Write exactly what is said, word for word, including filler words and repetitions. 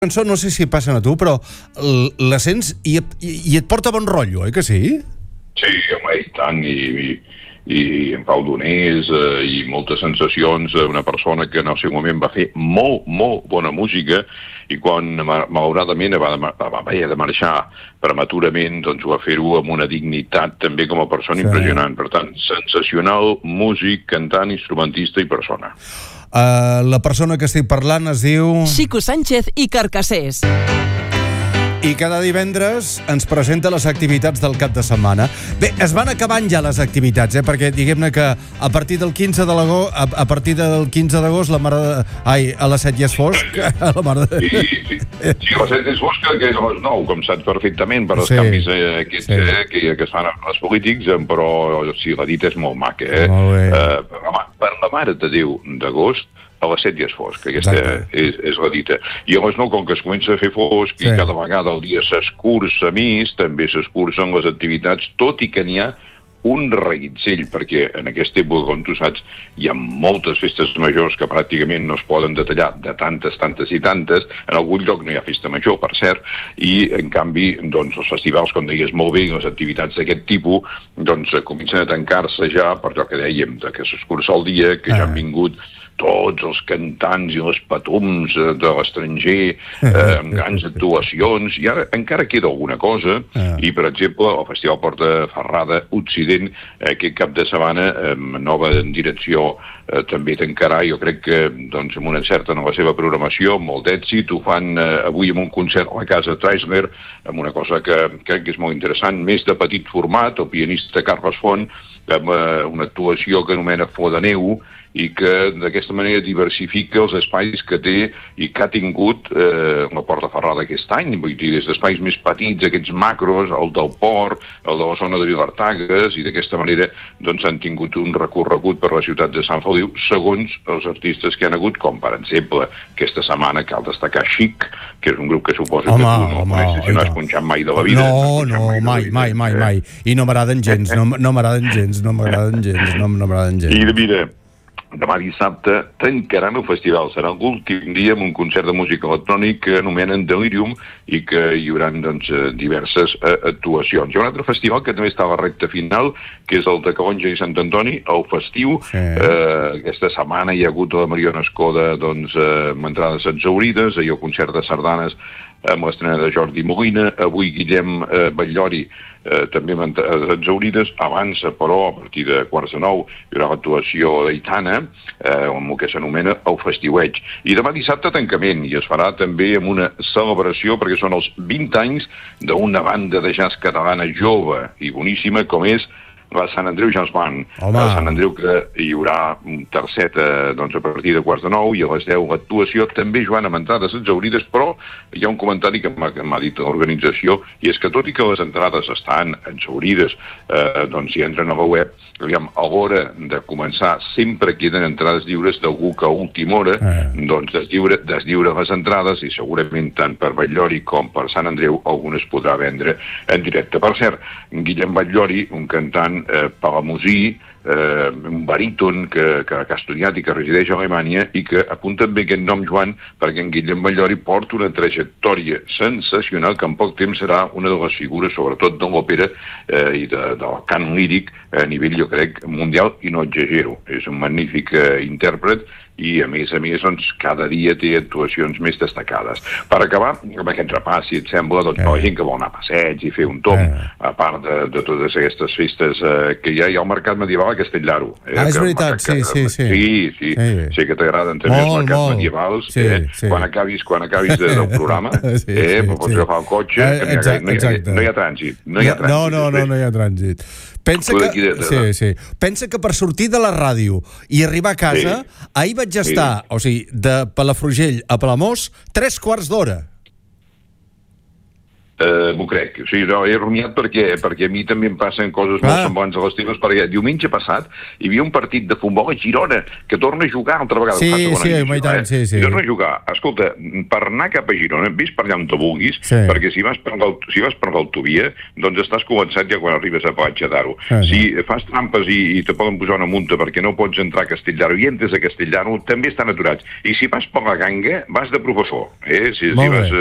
cançó, no sé si passen a tu, però la sents i et, i et porta bon rotllo, oi que sí? Sí, home, i tant, i, i, i en Pau Donés, eh, i moltes sensacions, una persona que en el seu moment va fer molt, molt bona música, i quan malauradament va, va haver de marxar prematurament, doncs va fer-ho amb una dignitat també com a persona sí. impressionant. Per tant, sensacional, músic, cantant, instrumentista i persona. Uh, la persona que estic parlant es diu... Xico Sánchez i Carcassés. I cada divendres ens presenta les activitats del cap de setmana. Bé, es van acabant ja les activitats, eh? Perquè diguem-ne que a partir del quinze de l'agost, a, a partir del quinze d'agost, la mare de... Ai, a les set ja és fosc. A la mare de... Sí, sí, sí, a les set és fosca, que és a les nou, com saps perfectament, per als sí, canvis eh, aquests, sí. eh, que, que es fan amb els polítics, però sí, la dita és molt maca, eh? Molt bé. Uh, home, per la mare de Déu d'agost, a les set ja és fosc, aquesta és, és la dita. I llavors no, com que es comença a fer fosc sí. i cada vegada el dia s'escurça més, també s'escurcen les activitats, tot i que n'hi ha un reguitzell, perquè en aquesta època, com tu saps, hi ha moltes festes majors que pràcticament no es poden detallar de tantes, tantes i tantes. En algun lloc no hi ha festa major, per cert, i en canvi, doncs, els festivals, com deies molt bé, les activitats d'aquest tipus, doncs, comencen a tancar-se ja per allò que dèiem, que s'escurça el dia, que ja han vingut tots els cantants i les patums de l'estranger, eh, amb grans actuacions, i ara encara queda alguna cosa, i per exemple, el Festival Porta Ferrada Occident, eh, aquest cap de setmana, amb nova direcció, eh, també tancarà, jo crec que doncs, amb una encerta en la seva programació, amb molt d'èxit, ho fan eh, avui amb un concert a la Casa Treisler, amb una cosa que crec que és molt interessant, més de petit format, el pianista Carles Font, amb eh, una actuació que anomena Flor de Neu, i que d'aquesta manera diversifica els espais que té i que ha tingut eh, la Porta Ferrada aquest any, vull dir, des d'espais més petits, aquests macros, el del port, el de la zona de Vilartagues, i d'aquesta manera doncs, han tingut un recorregut per la ciutat de Sant Feliu, segons els artistes que han hagut, com per exemple, aquesta setmana cal destacar Chic, que és un grup que suposa home, que tu no home, coneixes si no has punxat mai de la vida. No, no, mai, mai, mai, mai. I no m'agraden gens, no, no m'agraden gens, no m'agraden gens, no, no m'agraden gens. I mira, demà dissabte tancaran el festival. Serà l'últim dia amb un concert de música electrònic que anomenen Delirium i que hi haurà doncs, diverses uh, actuacions. Hi ha un altre festival que també està a la recta final, que és el de Calonja i Sant Antoni, el festiu. Sí. Uh, aquesta setmana hi ha hagut a la Mariona Escoda doncs, uh, amb entrades exaurides, ahir el concert de sardanes amb l'estrena de Jordi Molina, avui Guillem eh, Batllori eh, també amb entrades exaurides, avança però a partir de quarts de nou hi haurà l'actuació d'Aitana, eh, amb el que s'anomena el Festiueig. I demà dissabte tancament, i es farà també amb una celebració perquè són els vint anys d'una banda de jazz catalana jove i boníssima com és la Sant Andreu Jazz Band. A Sant Andreu que hi haurà un tercet eh, doncs, a partir de quarts de nou i a les deu l'actuació, també Joan amb entrades exaurides, però hi ha un comentari que m'ha dit l'organització, i és que tot i que les entrades estan exaurides, eh, doncs si entren a la web, diguem, a l'hora de començar sempre queden entrades lliures d'algú que a última hora eh. doncs deslliure, deslliure les entrades, i segurament tant per Batllori com per Sant Andreu algunes podrà vendre en directe. Per cert, Guillem Batllori, un cantant Eh, palamosí, eh, un baríton que, que, que ha estudiat i que resideix a Alemanya, i que apunta bé aquest nom, Joan, perquè en Guillem Batllori porta una trajectòria sensacional que en poc temps serà una de les figures, sobretot de l'òpera eh, i de, del cant líric a nivell, jo crec, mundial, i no exagero. És un magnífic eh, intèrpret, i a més a més doncs, cada dia té actuacions més destacades. Per acabar, amb aquest repàs, si et sembla, doncs, eh. la gent que vol anar a passeig i fer un tomb, eh. a part de, de totes aquestes festes eh, que hi ha, hi ha el Mercat Medieval a Castellaro. Eh, ah, és veritat, sí, que, sí, sí. Sí, sí, sí, sé que t'agraden també molt, els mercats molt. medievals. Sí, eh? sí. Quan acabis, quan acabis de, del programa, sí, eh, sí, pots sí. agafar el cotxe, eh, que exacte, no, hi ha, no, hi ha, no hi ha trànsit. No, hi ha trànsit, no, no, no, no hi ha trànsit. Pensa que, sí, sí. Pensa que per sortir de la ràdio i arribar a casa, sí. ahir vaig estar, sí. o sigui, de Palafrugell a Palamós, tres quarts d'hora. Uh, m'ho crec. O sigui, no, he rumiat perquè, perquè a mi també em passen coses Clar. molt semblants a les teves, perquè diumenge passat hi havia un partit de futbol a Girona que torna a jugar altra vegada. Sí, Fa segona sí, divisió, i tant, eh? sí, sí. I torna a jugar. Escolta, per anar cap a Girona, vis per allà on te vulguis, Sí. perquè si vas per l'aut- si vas per l'autovia, doncs estàs començat ja quan arribes a Platja d'Aro. Ah, si fas trampes i, i te poden posar una multa perquè no pots entrar a Castelldaro i entres a Castelldaro, també estan aturats. I si vas per la Ganga, vas de professor. Eh? Si, si Molt bé. vas